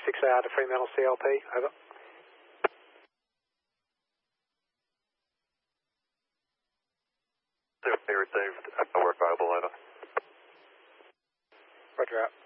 6R to Fremantle CLP, over. CLP received, work available, over. Roger out.